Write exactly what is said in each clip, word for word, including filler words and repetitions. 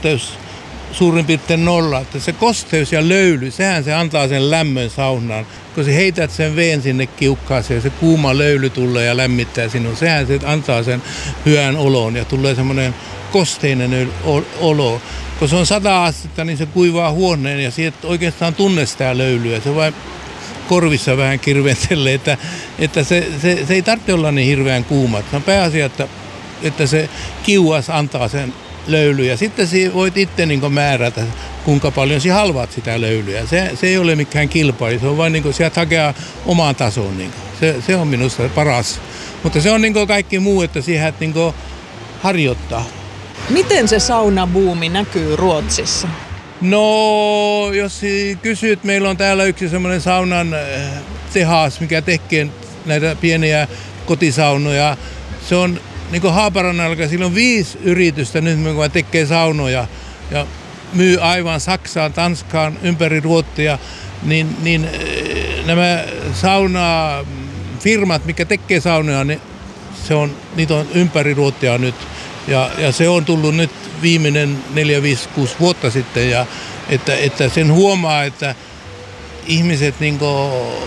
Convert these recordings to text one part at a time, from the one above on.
kosteus suurin piirtein nolla. Että se kosteus ja löyly, sehän se antaa sen lämmön saunaan. Kun sä heität sen veen sinne kiukkaaseen ja se kuuma löyly tulee ja lämmittää sinun, sehän se antaa sen hyvän olon ja tulee semmoinen kosteinen olo. Kun se on sata astetta, niin se kuivaa huoneen ja sieltä oikeastaan tunne sitä löylyä. Se vain korvissa vähän kirventelee, että, että se, se, se ei tarvitse olla niin hirveän kuuma. Se on pääasia, että, että se kiuas antaa sen löylyä. Ja sitten voit itse niin määrätä, kuinka paljon sinä halvaat sitä löylyä. Se, se ei ole mikään kilpailu, se on vain niin sieltä hakea omaan tasoon. Niin se, se on minusta paras. Mutta se on niin kaikki muu, että siihen niin harjoittaa. Miten se saunabuumi näkyy Ruotsissa? No, jos kysyt, meillä on täällä yksi semmoinen saunan tehas, mikä tekee näitä pieniä kotisaunoja. Se on niin kuin Haaparannalla, sillä on viisi yritystä nyt, mikä tekee saunoja ja myy aivan Saksaan, Tanskaan, ympäri Ruotsia. Niin, niin nämä saunafirmat, mikä tekee saunoja, niin se on, niitä on ympäri Ruotsia nyt. Ja, ja se on tullut nyt viimeinen neljä, viisi, kuusi vuotta sitten, ja että, että sen huomaa, että ihmiset niinku,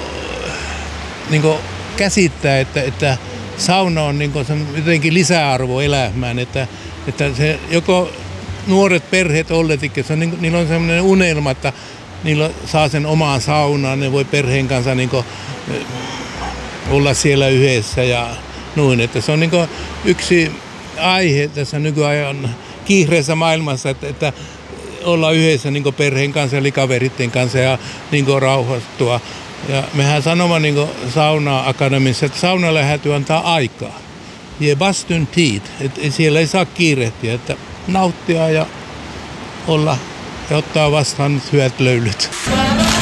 niinku käsittää, että, että sauna on niinku jotenkin lisäarvo elämään, että, että se joko nuoret perheet olletikin, se on, niinku, niillä on sellainen unelma, että niillä saa sen omaan saunaan, ne voi perheen kanssa niinku olla siellä yhdessä ja noin, että se on niinku yksi aihe tässä nykyajan kiireessä maailmassa, että, että olla yhdessä niin perheen kanssa ja kaveritten kanssa ja niin rauhoittua. Ja mehän sanomme niin sauna-akademissa, että saunalle täytyy antaa aikaa. Ja bastun tid, että siellä ei saa kiirehtiä, että nauttia ja olla ja ottaa vastaan nyt hyvät löylyt.